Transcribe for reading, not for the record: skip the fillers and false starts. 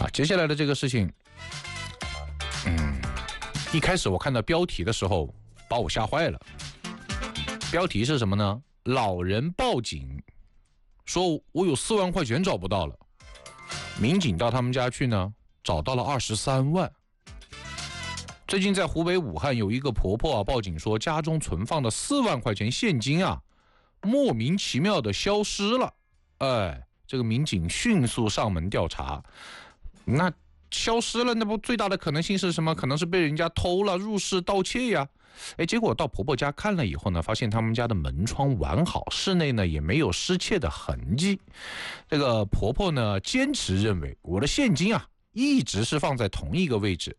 接下来的这个事情，一开始我看到标题的时候把我吓坏了。标题是什么呢？老人报警说我有4万块钱找不到了，民警到他们家去呢，找到了23万。最近在湖北武汉有一个婆婆报警说家中存放的4万块钱现金莫名其妙的消失了。这个民警迅速上门调查，那消失了，那不最大的可能性是什么？可能是被人家偷了，入室盗窃呀。结果到婆婆家看了以后呢，发现他们家的门窗完好，室内呢也没有失窃的痕迹。这个婆婆呢坚持认为我的现金一直是放在同一个位置，